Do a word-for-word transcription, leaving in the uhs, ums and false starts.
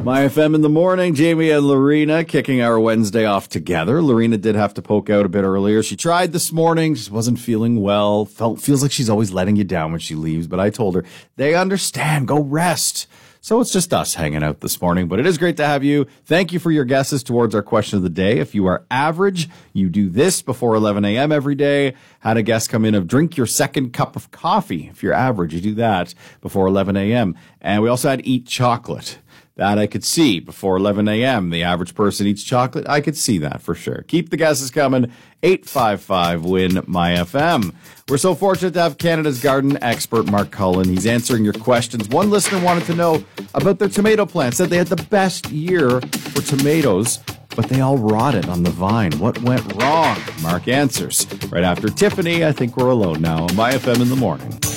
My F M in the morning, Jamie and Lorena kicking our Wednesday off together. Lorena did have to poke out a bit earlier. She tried this morning. She wasn't feeling well. Felt feels like she's always letting you down when she leaves. But I told her, they understand. Go rest. So it's just us hanging out this morning. But it is great to have you. Thank you for your guesses towards our question of the day. If you are average, you do this before eleven a.m. every day. Had a guest come in of drink your second cup of coffee. If you're average, you do that before eleven a.m. And we also had eat chocolate. That I could see before eleven a.m. The average person eats chocolate. I could see that for sure. Keep the guesses coming. eight five five, win my F M. We're so fortunate to have Canada's garden expert, Mark Cullen. He's answering your questions. One listener wanted to know about their tomato plant. Said they had the best year for tomatoes, but they all rotted on the vine. What went wrong? Mark answers. Right after Tiffany, I think we're alone now on my F M in the morning.